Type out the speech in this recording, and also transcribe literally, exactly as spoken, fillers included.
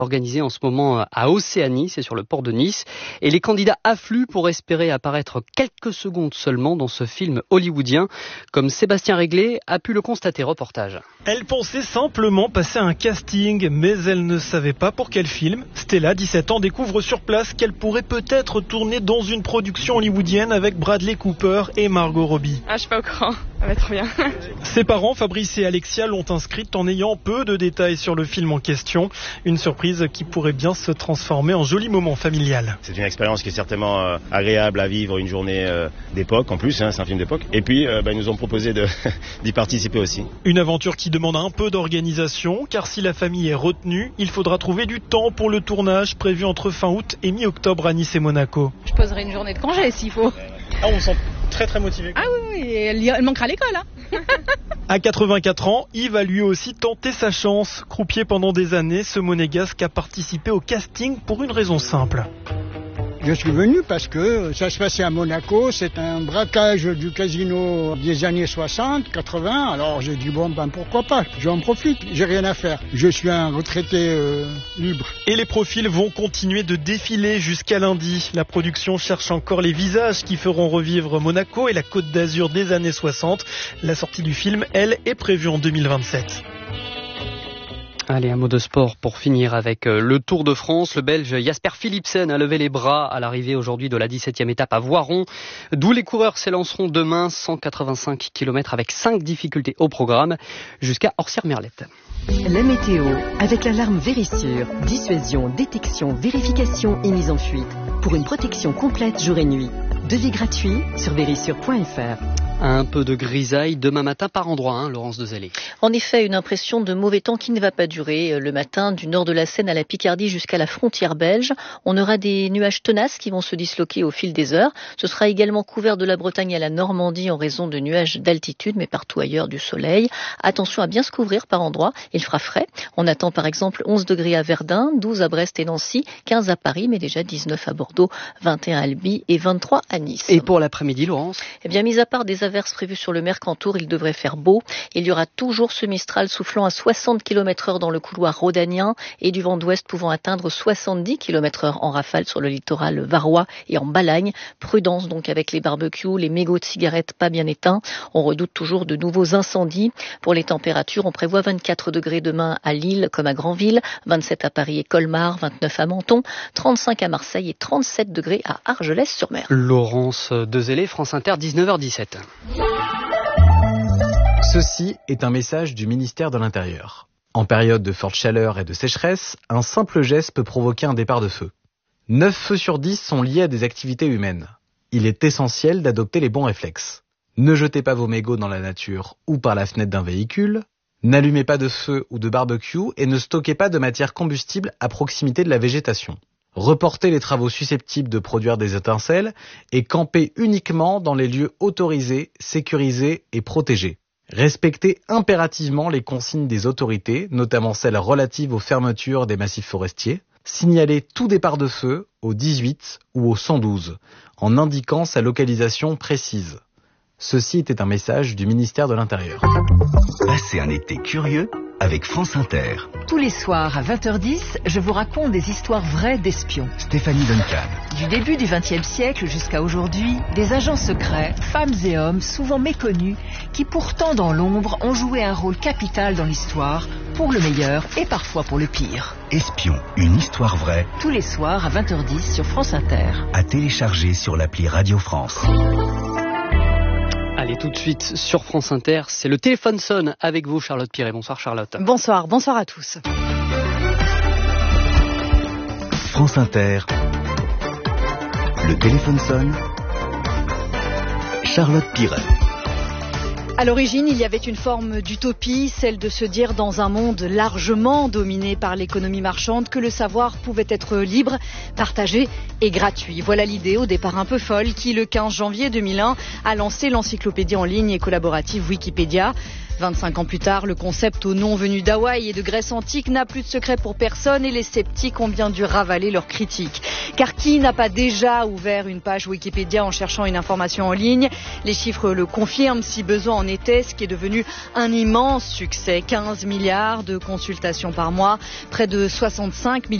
organisé en ce moment à Océanie, c'est sur le port de Nice. Et les candidats affluent pour espérer apparaître quelques secondes seulement dans ce film hollywoodien, comme Sébastien Réglé a pu le constater. Reportage. Elle pensait simplement passer un casting, mais elle ne savait pas pour quel film. Stella, dix-sept ans, découvre sur place qu'elle pourrait peut-être tourner dans une production hollywoodienne avec Bradley Cooper et Margot Robbie. Ah, je suis pas au courant. Ça va être trop bien. Ses parents, Fabrice et Alexia, l'ont inscrite en ayant peu de détails sur le film en question. Une surprise qui pourrait bien se transformer en joli moment familial. C'est une expérience qui est certainement euh, agréable à vivre, une journée euh, d'époque en plus, hein, c'est un film d'époque. Et puis, euh, bah, ils nous ont proposé de, d'y participer aussi. Une aventure qui demande un peu d'organisation, car si la famille est retenue, il faudra trouver du temps pour le tournage prévu entre fin août et mi-octobre à Nice et Monaco. Je poserai une journée de congé s'il faut. Ah, on sent très très motivé. Ah oui, oui, elle, elle manquera à l'école. Hein. À quatre-vingt-quatre ans, Yves a lui aussi tenté sa chance. Croupier pendant des années, ce monégasque a participé au casting pour une raison simple. Je suis venu parce que ça se passait à Monaco, c'est un braquage du casino des années soixante, quatre-vingts, alors j'ai dit bon ben pourquoi pas, j'en profite, j'ai rien à faire. Je suis un retraité euh, libre. Et les profils vont continuer de défiler jusqu'à lundi. La production cherche encore les visages qui feront revivre Monaco et la Côte d'Azur des années soixante. La sortie du film, elle, est prévue en deux mille vingt-sept. Allez, un mot de sport pour finir avec le Tour de France. Le Belge Jasper Philipsen a levé les bras à l'arrivée aujourd'hui de la dix-septième étape à Voiron, d'où les coureurs s'élanceront demain, cent quatre-vingt-cinq kilomètres avec cinq difficultés au programme, jusqu'à Orsières-Merlette. La météo, avec l'alarme Vérissure, dissuasion, détection, vérification et mise en fuite, pour une protection complète jour et nuit. Devis gratuit sur vérissure point f r. Un peu de grisaille demain matin par endroit, hein, Laurence Dezellé. En effet, une impression de mauvais temps qui ne va pas durer. Le matin, du nord de la Seine à la Picardie jusqu'à la frontière belge, on aura des nuages tenaces qui vont se disloquer au fil des heures. Ce sera également couvert de la Bretagne à la Normandie en raison de nuages d'altitude, mais partout ailleurs du soleil. Attention à bien se couvrir par endroits, il fera frais. On attend par exemple onze degrés à Verdun, douze à Brest et Nancy, quinze à Paris, mais déjà dix-neuf à Bordeaux, vingt et un à Albi et vingt-trois à Nice. Et pour l'après-midi, Laurence ? Eh bien, mis à part des averses prévues sur le Mercantour, il devrait faire beau. Il y aura toujours ce Mistral soufflant à soixante kilomètres heure dans le couloir rhodanien et du vent d'ouest pouvant atteindre soixante-dix kilomètres heure en rafale sur le littoral varois et en Balagne. Prudence donc avec les barbecues, les mégots de cigarettes pas bien éteints. On redoute toujours de nouveaux incendies. Pour les températures, on prévoit vingt-quatre degrés demain à Lille comme à Granville, vingt-sept à Paris et Colmar, vingt-neuf à Menton, trente-cinq à Marseille et trente-sept degrés à Argelès-sur-Mer. Laurence Dezellé, France Inter, dix-neuf heures dix-sept. Ceci est un message du ministère de l'Intérieur. En période de forte chaleur et de sécheresse, un simple geste peut provoquer un départ de feu. neuf feux sur dix sont liés à des activités humaines. Il est essentiel d'adopter les bons réflexes. Ne jetez pas vos mégots dans la nature ou par la fenêtre d'un véhicule. N'allumez pas de feu ou de barbecue et ne stockez pas de matière combustible à proximité de la végétation. Reportez les travaux susceptibles de produire des étincelles et campez uniquement dans les lieux autorisés, sécurisés et protégés. Respectez impérativement les consignes des autorités, notamment celles relatives aux fermetures des massifs forestiers. Signalez tout départ de feu au dix-huit ou au cent douze, en indiquant sa localisation précise. Ceci était un message du ministère de l'Intérieur. Passez un été curieux avec France Inter. Tous les soirs à vingt heures dix, je vous raconte des histoires vraies d'espions. Stéphanie Duncan. Du début du vingtième siècle jusqu'à aujourd'hui, des agents secrets, femmes et hommes souvent méconnus, qui pourtant dans l'ombre ont joué un rôle capital dans l'histoire, pour le meilleur et parfois pour le pire. Espion, une histoire vraie. Tous les soirs à vingt heures dix sur France Inter. À télécharger sur l'appli Radio France. Allez, tout de suite sur France Inter, c'est le téléphone sonne avec vous, Charlotte Piré. Bonsoir Charlotte. Bonsoir, bonsoir à tous. France Inter, le téléphone sonne. Charlotte Piré. À l'origine, il y avait une forme d'utopie, celle de se dire dans un monde largement dominé par l'économie marchande que le savoir pouvait être libre, partagé et gratuit. Voilà l'idée au départ un peu folle qui, le quinze janvier deux mille un, a lancé l'encyclopédie en ligne et collaborative Wikipédia. vingt-cinq ans plus tard, le concept au nom venu d'Hawaï et de Grèce antique n'a plus de secret pour personne et les sceptiques ont bien dû ravaler leurs critiques. Car qui n'a pas déjà ouvert une page Wikipédia en cherchant une information en ligne ? Les chiffres le confirment si besoin en était, ce qui est devenu un immense succès. quinze milliards de consultations par mois, près de soixante-cinq millions